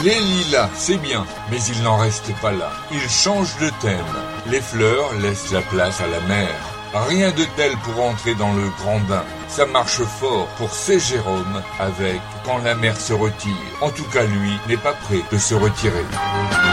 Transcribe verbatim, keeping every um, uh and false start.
Les lilas, c'est bien, mais il n'en reste pas là. Il change de thème. Les fleurs laissent la place à la mer. Rien de tel pour entrer dans le grand bain. Ça marche fort pour ces Jérôme avec Quand la mer se retire. En tout cas, lui n'est pas prêt de se retirer.